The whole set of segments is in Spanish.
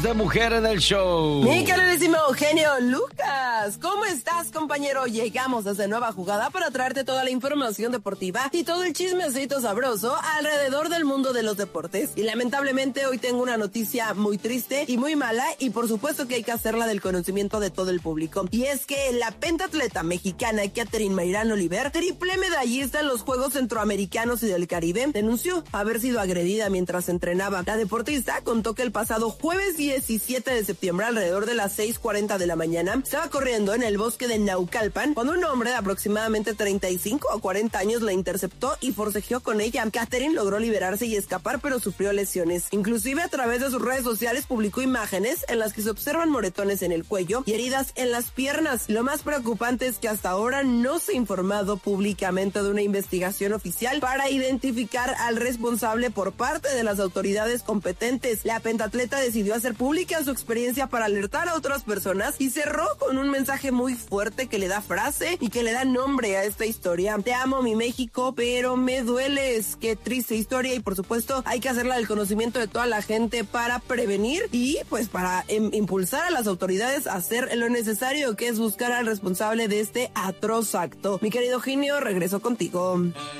de mujer en el show. Mi queridísimo genio Lucas, ¿cómo estás, compañero? Llegamos desde Nueva Jugada para traerte toda la información deportiva y todo el chismecito sabroso alrededor del mundo de los deportes. Y lamentablemente hoy tengo una noticia muy triste y muy mala, y por supuesto que hay que hacerla del conocimiento de todo el público. Y es que la pentatleta mexicana Katherine Mayrán Oliver, triple medallista en los Juegos Centroamericanos y del Caribe, denunció haber sido agredida mientras entrenaba. La deportista contó que el pasado jueves 17 de septiembre, alrededor de las 6:40 de la mañana, estaba corriendo en el bosque de Naucalpan cuando un hombre de aproximadamente 35 o 40 años la interceptó y forcejeó con ella. Katherine logró liberarse y escapar, pero sufrió lesiones. Inclusive a través de sus redes sociales publicó imágenes en las que se observan moretones en el cuello y heridas en las piernas. Lo más preocupante es que hasta ahora no se ha informado públicamente de una investigación oficial para identificar al responsable por parte de las autoridades competentes. La pentatleta decidió hacer pública su experiencia para alertar a otras personas y cerró con un mensaje muy fuerte que le da frase y que le da nombre a esta historia. Te amo, mi México, pero me dueles. Qué triste historia, y por supuesto hay que hacerla del conocimiento de toda la gente para prevenir y pues para impulsar a las autoridades a hacer lo necesario, que es buscar al responsable de este atroz acto. Mi querido genio, regreso contigo.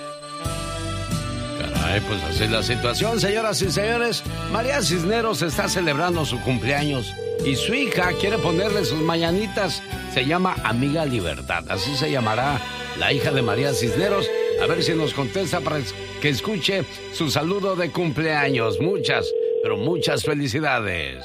Caray, pues así es la situación, señoras y señores. María Cisneros está celebrando su cumpleaños y su hija quiere ponerle sus mañanitas. Se llama Amiga Libertad, así se llamará la hija de María Cisneros. A ver si nos contesta para que escuche su saludo de cumpleaños. Muchas, pero muchas felicidades.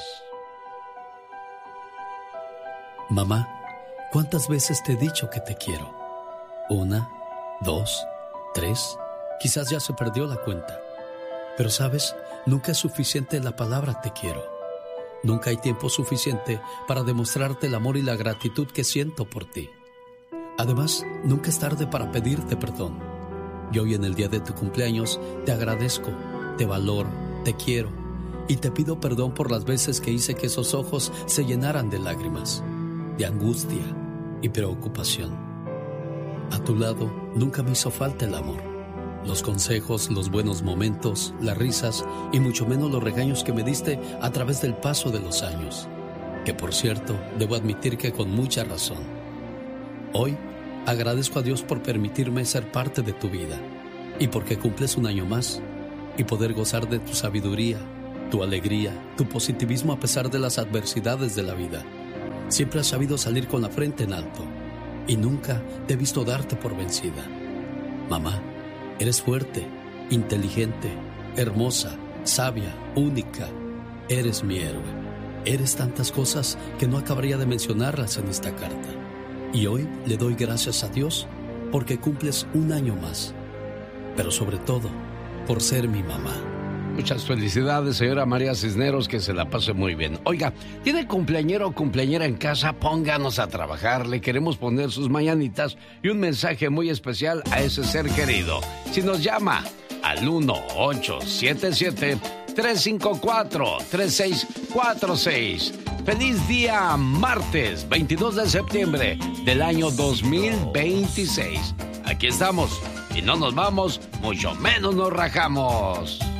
Mamá, ¿cuántas veces te he dicho que te quiero? 1, 2, 3... Quizás ya se perdió la cuenta. Pero sabes, nunca es suficiente la palabra te quiero. Nunca hay tiempo suficiente para demostrarte el amor y la gratitud que siento por ti. Además, nunca es tarde para pedirte perdón. Y hoy, en el día de tu cumpleaños, te agradezco, te valoro, te quiero y te pido perdón por las veces que hice que esos ojos se llenaran de lágrimas, de angustia y preocupación. A tu lado nunca me hizo falta el amor. Los consejos, los buenos momentos, las risas y mucho menos los regaños que me diste a través del paso de los años. Que por cierto, debo admitir que con mucha razón. Hoy agradezco a Dios por permitirme ser parte de tu vida y porque cumples un año más y poder gozar de tu sabiduría, tu alegría, tu positivismo a pesar de las adversidades de la vida. Siempre has sabido salir con la frente en alto y nunca te he visto darte por vencida. Mamá, eres fuerte, inteligente, hermosa, sabia, única. Eres mi héroe. Eres tantas cosas que no acabaría de mencionarlas en esta carta. Y hoy le doy gracias a Dios porque cumples un año más. Pero sobre todo, por ser mi mamá. Muchas felicidades, señora María Cisneros, que se la pase muy bien. Oiga, ¿tiene cumpleañero o cumpleañera en casa? Pónganos a trabajar, le queremos poner sus mañanitas y un mensaje muy especial a ese ser querido. Si nos llama al 1-877-354-3646. ¡Feliz día martes, 22 de septiembre del año 2026! Aquí estamos y no nos vamos, mucho menos nos rajamos.